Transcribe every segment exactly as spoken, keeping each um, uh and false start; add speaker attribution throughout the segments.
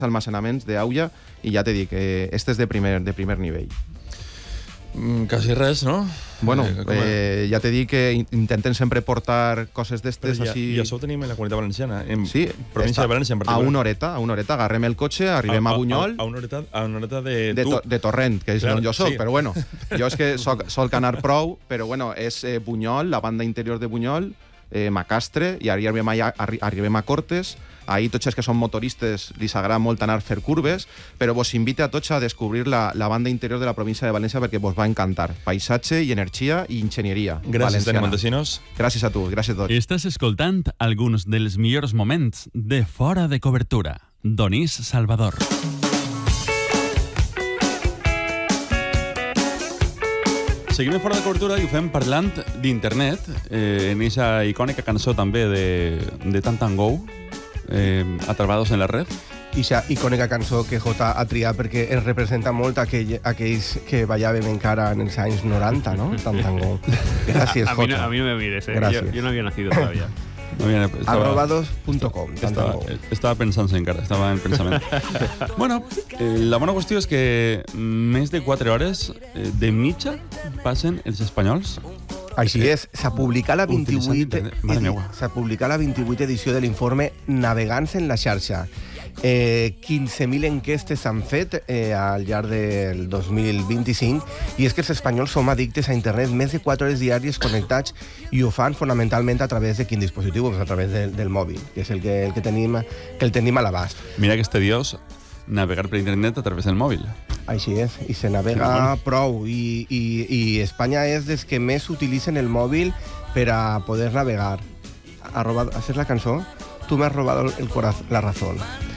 Speaker 1: almacenaments d'Aulla i ja t'he dit que este és de primer, de primer nivell.
Speaker 2: Mm, quasi res, no?
Speaker 1: Bueno,
Speaker 2: eh,
Speaker 1: eh, ja t'he dit que intenten sempre portar coses d'estes
Speaker 2: ja,
Speaker 1: així...
Speaker 2: I això ho tenim en la Comunitat Valenciana, en
Speaker 1: sí,
Speaker 2: província de València en particular.
Speaker 1: A una horeta, a una horeta, agarrem el cotxe, arribem a, a, a Bunyol...
Speaker 2: A, a, una horeta, a una horeta de...
Speaker 1: De, to, de Torrent, que és
Speaker 2: claro,
Speaker 1: on jo soc,
Speaker 2: sí.
Speaker 1: Però bueno, jo és que soc, solc anar prou, però bueno, és eh, Bunyol, la banda interior de Bunyol, eh, Macastre, i arribem a, arri, arribem a Cortes. Ahir tots els que són motoristes li s'agrada molt anar a fer curves, però vos invite a tots a descobrir la, la banda interior de la província de València perquè vos va encantar. Paisatge i energia i enginyeria
Speaker 2: Gràcies,
Speaker 1: valenciana.
Speaker 2: Dani Montesinos.
Speaker 1: Gràcies a tu, gràcies a tots.
Speaker 3: Estàs escoltant alguns dels millors moments de Fora de Cobertura. Donís Salvador. Seguim Fora de Cobertura i ho fem parlant d'internet, eh, en aquesta icònica cançó també de, de Tant Tant Go, eh, Atrapados en la red.
Speaker 4: I aquesta icònica cançó que Jota ha triat perquè es representa molt aquell, aquells que ballàvem encara en els anys noranta, no? Tant Tant Go. Gràcies,
Speaker 5: a,
Speaker 4: Jota.
Speaker 5: mí no, a mí no me mires, eh?
Speaker 4: Gracias.
Speaker 5: Yo, yo no había nacido todavía.
Speaker 2: No, bien, estaba,
Speaker 4: arrobados punto com.
Speaker 2: Estava, estava pensant-se encara, estava en pensament. Bueno, eh, la bona qüestió és que més de quatre hores eh, de mitja passen els espanyols.
Speaker 4: Així és, s'ha publicat la vint-i-vuitena
Speaker 2: S'ha
Speaker 4: publicat la vint-i-vuitena edició de l'informe Navegants en la xarxa. Eh, quinze mil enquestes s'han fet eh, al llarg del dos mil vint-i-cinc i és que els espanyols som addictes a internet més de quatre hores diàries connectats i ho fan fonamentalment a través de quin dispositiu? Pues a través de, del mòbil, que és el que, el que, tenim, que el tenim a l'abast.
Speaker 2: Mira que és tediós navegar per internet a través del mòbil.
Speaker 4: Així és, i se navega sí, bueno. prou i, i, i Espanya és dels que més utilitzen el mòbil per a poder navegar. Ha robat, ¿haces la cançó? Tu m'has robat el corazón, la razón.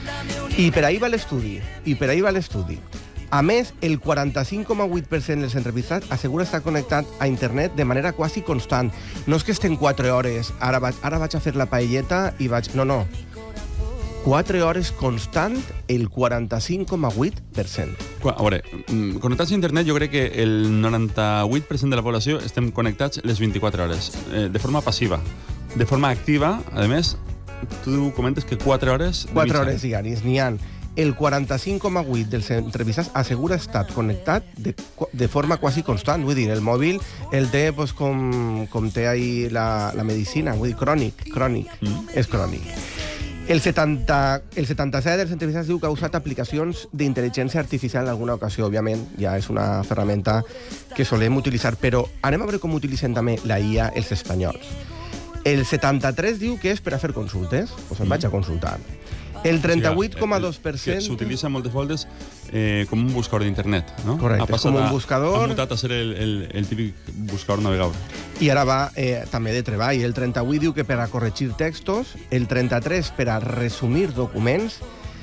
Speaker 4: I per ahí va l'estudi, i per ahí va l'estudi. A més, el quaranta-cinc coma vuit per cent dels entrevistats assegura estar connectat a internet de manera quasi constant. No és que estem quatre hores, ara vaig, ara vaig a fer la paelleta i vaig... No, no. quatre hores constant, el quaranta-cinc coma vuit per cent.
Speaker 2: A veure, connectats a internet jo crec que el noranta-vuit per cent de la població estem connectats les vint-i-quatre hores, eh, de forma passiva. De forma activa, a més, tu comentes que quatre hores...
Speaker 4: quatre hores diàries, n'hi ha. El quaranta-cinc coma vuit dels entrevistats assegura estar connectat de, de forma quasi constant. Vull dir, el mòbil el té pues, com, com té ahí la, la medicina, vull dir, crònic, crònic, mm. és crònic. El, setanta, el setanta-set dels entrevistats diu que ha usat aplicacions d'intel·ligència artificial en alguna ocasió. Òbviament, ja és una ferramenta que solem utilitzar, però anem a veure com utilitzen també la I A els espanyols. El setanta-tres diu que és per a fer consultes, doncs em vaig a consultar. El trenta-vuit coma dos per cent...
Speaker 2: S'utilitza moltes voltes eh, com un buscador d'internet, no?
Speaker 4: Correcte, és com un buscador...
Speaker 2: Ha mutat a ser el, el, el típic buscador navegador.
Speaker 4: I ara va eh, també de treball. El trenta-vuit diu que per a corregir textos, el trenta-tres per a resumir documents,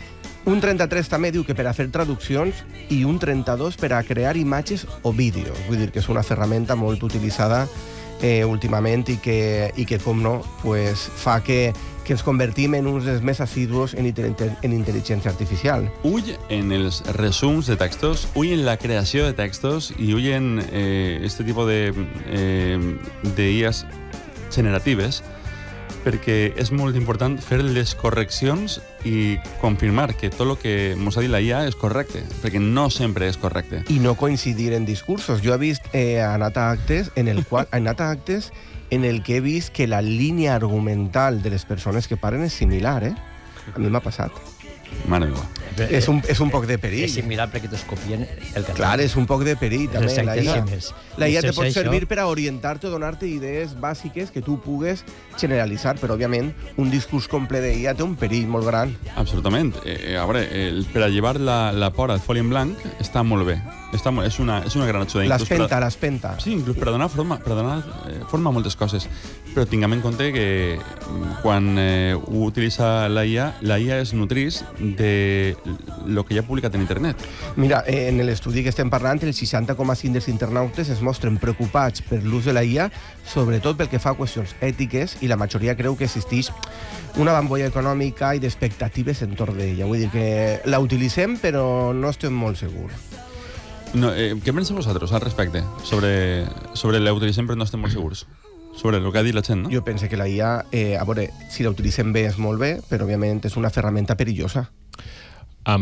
Speaker 4: un trenta-tres també diu que per a fer traduccions i un trenta-dos per a crear imatges o vídeos. Vull dir que és una ferramenta molt utilitzada eh, últimament i que, i que com no, pues, fa que que ens convertim en uns dels més assidus en, en intel·ligència artificial.
Speaker 2: Ull en els resums de textos, ull en la creació de textos i ull en eh, este tipus de, eh, de I As generatives, perquè és molt important fer les correccions i confirmar que tot el que ens ha dit la I A és correcte, perquè no sempre és correcte.
Speaker 4: I no coincidir en discursos. Jo he vist eh, anat a actes en el qual anat a actes en el que he vist que la línia argumental de les persones que parlen és similar, eh? A mi m'ha passat.
Speaker 2: Mare meva.
Speaker 4: És un, és un poc de perill.
Speaker 6: És similar perquè t'es copien el canal.
Speaker 4: Clar, és un poc de perill, també, la I A. La I A te pot
Speaker 6: això.
Speaker 4: servir per a orientar-te o donar-te idees bàsiques que tu pugues generalitzar, però, òbviament, un discurs complet de I A té un perill molt gran.
Speaker 2: Absolutament. Eh, a veure, el, per a llevar la, la por al foli en blanc està molt bé. Està, és, una, és una gran ajuda.
Speaker 4: L'espenta, a... l'espenta.
Speaker 2: Sí, inclús per a donar forma, per a donar eh, forma a moltes coses. Però tinguem en compte que quan eh, ho utilitza la I A, la I A es nutrís de lo que ja ha publicat en internet.
Speaker 4: Mira, eh, en l'estudi que estem parlant, el seixanta coma cinc dels internautes es mostren preocupats per l'ús de la I A, sobretot pel que fa a qüestions ètiques, i la majoria creu que existeix una bambolla econòmica i d'expectatives entorn d'ella. Vull dir que la utilitzem, però no estem molt segurs.
Speaker 2: No, eh, què penseu vosaltres al respecte? Sobre, sobre la utilitzem però no estem molt segurs. Sobre el que ha dit la gent, no?
Speaker 4: Jo penso que la I A, eh, a veure, si la utilitzem bé és molt bé, però òbviament és una ferramenta perillosa.